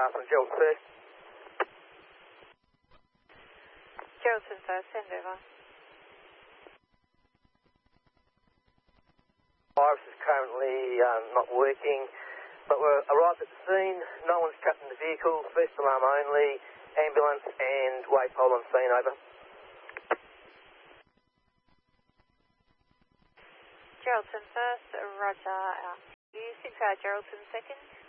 from Gerald first. Geraldton first, send over. Iris is currently not working, but we're arrived at the scene. No one's trapped in the vehicle. First alarm only. Ambulance and waypole on scene, over. Geraldton first, roger, out. You 6 out Geraldton second.